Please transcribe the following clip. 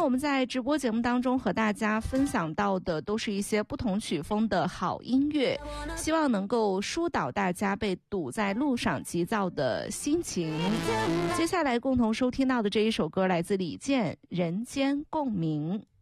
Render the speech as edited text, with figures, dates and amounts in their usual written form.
我们在直播节目当中和大家分享到的都是一些不同曲风的好音乐，希望能够疏导大家被堵在路上急躁的心情。接下来共同收听到的这一首歌来自李健《人间共鸣》。